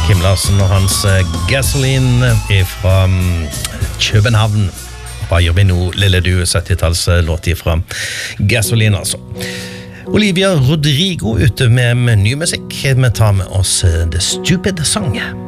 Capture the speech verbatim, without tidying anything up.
Kim Larsen og hans Gasoline fra København. Hva gjør vi nå, lille du, syttitalls-låt fra Gasoline, altså. Olivia Rodrigo ute med, med ny musikk. Vi tar med oss The Stupid Song.